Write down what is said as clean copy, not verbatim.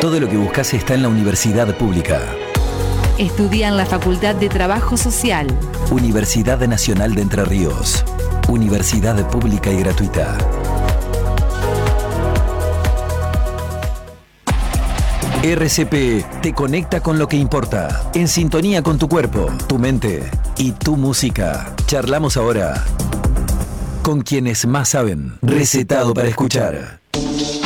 Todo lo que buscas está en la Universidad Pública. Estudia en la Facultad de Trabajo Social. Universidad Nacional de Entre Ríos. Universidad pública y gratuita. RCP te conecta con lo que importa, en sintonía con tu cuerpo, tu mente y tu música. Charlamos ahora con quienes más saben. Recetado para escuchar.